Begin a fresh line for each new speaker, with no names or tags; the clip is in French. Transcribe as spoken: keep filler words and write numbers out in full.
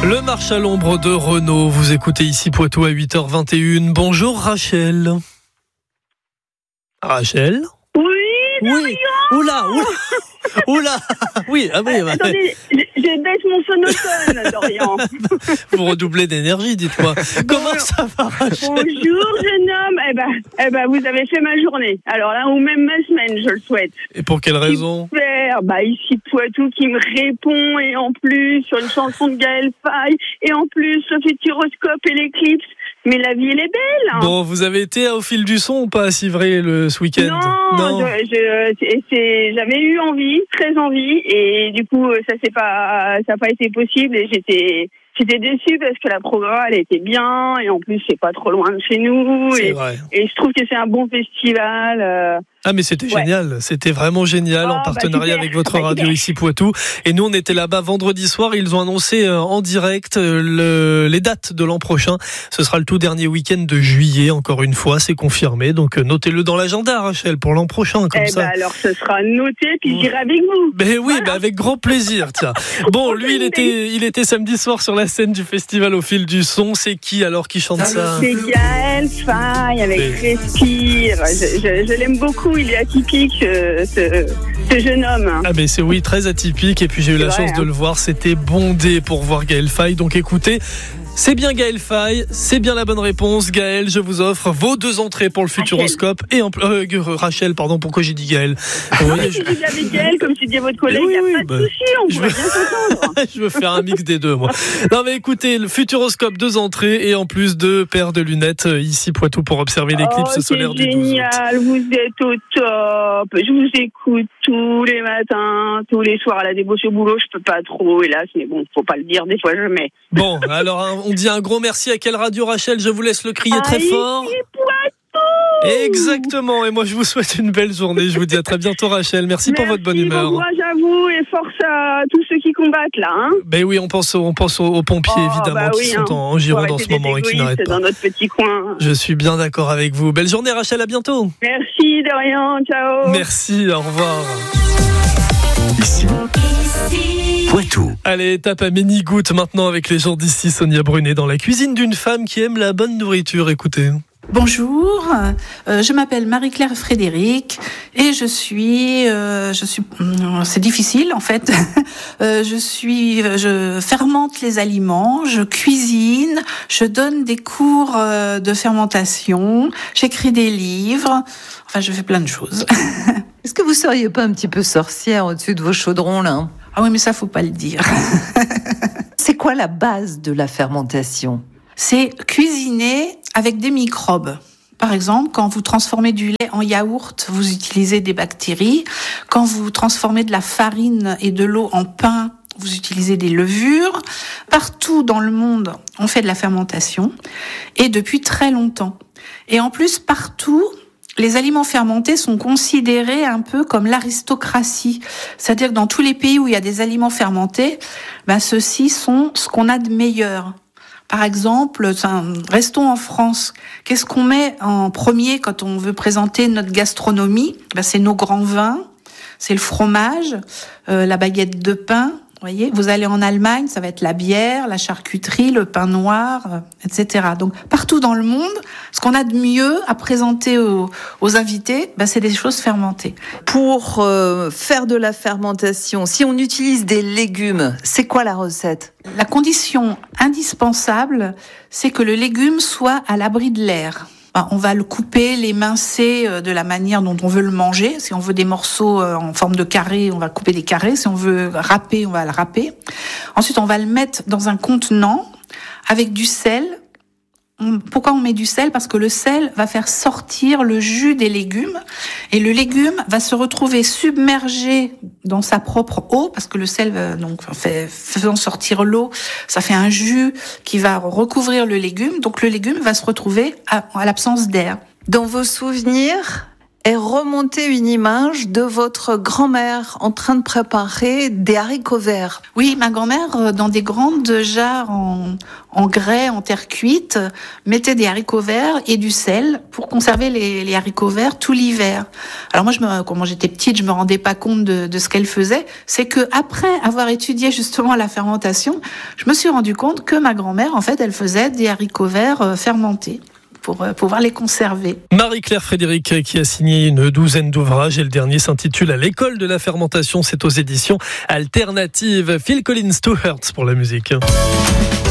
Le marche à l'ombre de Renault, vous écoutez ici Poitou à huit heures vingt et une. Bonjour Rachel. Rachel ?
Oui,
Oui. Oula, oula, oula. Oui, ah oui. Bah,
attendez, je, je baisse mon sonotone, Dorian.
Vous redoublez d'énergie, dites-moi. Comment
Bonjour.
ça va, Rachel ?
Bonjour, jeune homme. Eh ben, eh ben, vous avez fait ma journée. Alors là, ou même ma semaine, je le souhaite.
Et pour quelle raison ?
Super. Bah, ici Poitou qui me répond, et en plus, sur une chanson de Gaël Faye, et en plus, le Futuroscope et l'éclipse. Mais la vie, elle est belle. Hein.
Bon, vous avez été au fil du son ou pas à Civray le, ce week-end ?
Non, non. Je, je, c'est, c'est, j'avais eu envie, très envie, et du coup, ça s'est pas, ça n'a pas été possible, et j'étais, j'étais déçue parce que la programme, elle était bien, et en plus, c'est pas trop loin de chez nous,
C'est
et,
vrai.
et je trouve que c'est un bon festival. Euh,
Ah mais c'était
Ouais.
génial, c'était vraiment génial
Oh,
en partenariat
bah,
avec votre
bah,
radio
super.
ici Poitou. Et nous on était là-bas vendredi soir, ils ont annoncé euh, en direct euh, le, les dates de l'an prochain. Ce sera le tout dernier week-end de juillet, encore une fois, c'est confirmé. Donc euh, notez-le dans l'agenda Rachel pour l'an prochain comme
eh
ça.
ben alors, ce sera noté, puis j'irai avec vous.
Ben oui,
Voilà.
ben avec grand plaisir, tiens. Bon, lui, il était, il était samedi soir sur la scène du festival au fil du son. C'est qui alors qui chante ça ?
C'est Gaël Faye avec
Oui.
Respire. Je, je, je l'aime beaucoup, il est atypique, ce, ce, ce jeune homme.
Ah ben c'est oui, très atypique. Et puis j'ai eu
C'est
la
vrai,
chance
hein.
de le voir. C'était bondé pour voir Gaël Faye. Donc écoutez, c'est bien Gaël Faye, c'est bien la bonne réponse. Gaël, je vous offre vos deux entrées pour le Futuroscope. Et en euh, Rachel, pardon, pourquoi j'ai dit Gaël ? Vous voyez, je...
Si vous avec Gaël, comme tu dis à votre collègue, il
Oui,
n'y a
oui,
pas
bah,
de souci, on
je
pourrait
veux-
bien s'entendre.
je veux faire un mix des deux, moi. Non, mais écoutez, le Futuroscope, deux entrées et en plus deux paires de lunettes euh, ici Poitou pour observer l'éclipse
Oh,
solaire
c'est
du douze août.
génial, vous êtes au top. Je vous écoute tous les matins, tous les soirs à la débauche au boulot. Je peux pas trop, hélas, mais bon, faut pas le dire, des fois je mets.
Bon, alors hein, on dit un gros merci à quelle radio, Rachel ? Je vous laisse le crier très
Aïe,
fort.
Poitou.
Exactement, et moi je vous souhaite une belle journée. Je vous dis à très bientôt, Rachel. Merci, pour votre bonne
Merci,
humeur.
bon courage à vous et force à tous ceux qui combattent là. Hein.
Ben oui, on pense, aux- on pense aux, aux pompiers
Oh,
évidemment
bah
qui
oui,
sont
hein.
en, en Gironde
Faut
en ce
arrêter
moment et
d'être
qui n'arrêtent
égoïste
pas.
dans notre petit coin.
Je suis bien d'accord avec vous. Belle journée, Rachel, à bientôt.
Merci, de rien, ciao.
Merci, au revoir.
Ici, Poitou.
Allez, étape à Ménigoutte maintenant avec les gens d'ici. Sonia Brunet dans la cuisine d'une femme qui aime la bonne nourriture. Écoutez.
Bonjour, euh, je m'appelle Marie-Claire Frédéric et je suis, euh, je suis, c'est difficile en fait. euh, je suis, je fermente les aliments, je cuisine, je donne des cours euh, de fermentation, j'écris des livres, enfin je fais plein de choses.
Est-ce que vous seriez pas un petit peu sorcière au-dessus de vos chaudrons, là ?
Ah oui, mais ça faut pas le dire.
C'est quoi la base de la fermentation ?
C'est cuisiner avec des microbes. Par exemple, quand vous transformez du lait en yaourt, vous utilisez des bactéries. Quand vous transformez de la farine et de l'eau en pain, vous utilisez des levures. Partout dans le monde, on fait de la fermentation et depuis très longtemps. Et en plus, partout, les aliments fermentés sont considérés un peu comme l'aristocratie. C'est-à-dire que dans tous les pays où il y a des aliments fermentés, ben ceux-ci sont ce qu'on a de meilleur. Par exemple, restons en France. Qu'est-ce qu'on met en premier quand on veut présenter notre gastronomie ? Ben, c'est nos grands vins, c'est le fromage, euh, la baguette de pain. Voyez, vous allez en Allemagne, ça va être la bière, la charcuterie, le pain noir, euh, et cetera. Donc partout dans le monde, ce qu'on a de mieux à présenter aux, aux invités, ben, c'est des choses fermentées.
Pour euh, faire de la fermentation, si on utilise des légumes, c'est quoi la recette ?
La condition indispensable, c'est que le légume soit à l'abri de l'air. On va le couper, l'émincer de la manière dont on veut le manger. Si on veut des morceaux en forme de carré, on va couper des carrés. Si on veut râper, on va le râper. Ensuite, on va le mettre dans un contenant avec du sel. Pourquoi on met du sel ? Parce que le sel va faire sortir le jus des légumes et le légume va se retrouver submergé dans sa propre eau parce que le sel, donc, fait, faisant sortir l'eau, ça fait un jus qui va recouvrir le légume. Donc le légume va se retrouver à, à l'absence d'air.
Dans vos souvenirs, est remontée une image de votre grand-mère en train de préparer des haricots verts.
Oui, ma grand-mère, dans des grandes jarres en, en grès, en terre cuite, mettait des haricots verts et du sel pour conserver les, les haricots verts tout l'hiver. Alors moi, je me, quand j'étais petite, je me rendais pas compte de, de ce qu'elle faisait. C'est que après avoir étudié justement la fermentation, je me suis rendu compte que ma grand-mère, en fait, elle faisait des haricots verts fermentés pour pouvoir les conserver.
Marie-Claire Frédéric qui a signé une douzaine d'ouvrages et le dernier s'intitule « À l'école de la fermentation ». C'est aux éditions alternatives. Phil Collins, Two Hertz pour la musique.